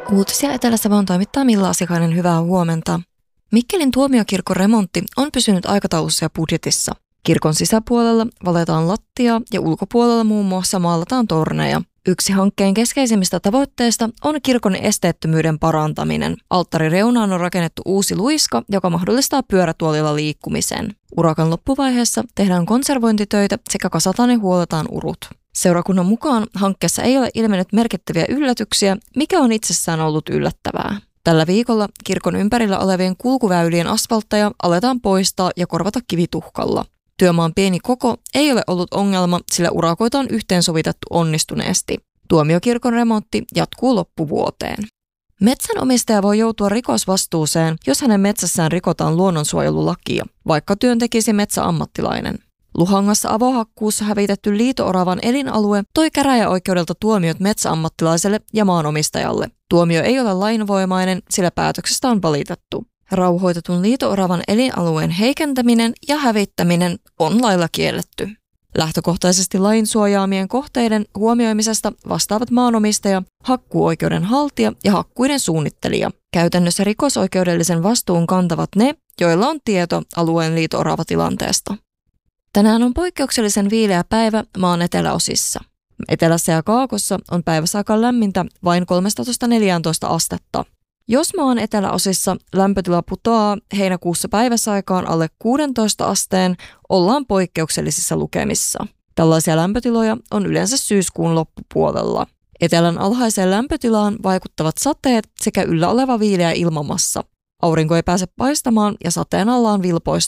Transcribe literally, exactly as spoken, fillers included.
Uutisia Etelä-Savon toimittaa Milla Asikainen, hyvää huomenta. Mikkelin tuomiokirkon remontti on pysynyt aikataulussa ja budjetissa. Kirkon sisäpuolella valetaan lattiaa ja ulkopuolella muun muassa maalataan torneja. Yksi hankkeen keskeisimmistä tavoitteista on kirkon esteettömyyden parantaminen. Alttarireunaan on rakennettu uusi luiska, joka mahdollistaa pyörätuolilla liikkumisen. Urakan loppuvaiheessa tehdään konservointitöitä sekä kasataan ja huolletaan urut. Seurakunnan mukaan hankkeessa ei ole ilmennyt merkittäviä yllätyksiä, mikä on itsessään ollut yllättävää. Tällä viikolla kirkon ympärillä olevien kulkuväylien asfaltteja aletaan poistaa ja korvata kivituhkalla. Työmaan pieni koko ei ole ollut ongelma, sillä urakoita on yhteensovitettu onnistuneesti. Tuomiokirkon remontti jatkuu loppuvuoteen. Metsänomistaja voi joutua rikosvastuuseen, jos hänen metsässään rikotaan luonnonsuojelulakia, vaikka työn tekisi metsäammattilainen. Luhangassa avohakkuussa hävitetty liito-oravan elinalue toi käräjäoikeudelta tuomiot metsäammattilaiselle ja maanomistajalle. Tuomio ei ole lainvoimainen, sillä päätöksestä on valitettu. Rauhoitetun liito-oravan elinalueen heikentäminen ja hävittäminen on lailla kielletty. Lähtökohtaisesti lain suojaamien kohteiden huomioimisesta vastaavat maanomistaja, hakkuuoikeuden haltija ja hakkuiden suunnittelija. Käytännössä rikosoikeudellisen vastuun kantavat ne, joilla on tieto alueen liito-oravatilanteesta. Tänään on poikkeuksellisen viileä päivä maan eteläosissa. Etelässä ja kaakossa on päivässä aika lämmintä vain kolmetoista neljätoista astetta. Jos maan eteläosissa lämpötila putoaa heinäkuussa päiväsaikaan alle kuusitoista asteen, ollaan poikkeuksellisissa lukemissa. Tällaisia lämpötiloja on yleensä syyskuun loppupuolella. Etelän alhaiseen lämpötilaan vaikuttavat sateet sekä yllä oleva viileä ilmamassa. Aurinko ei pääse paistamaan ja sateen alla on vilpoista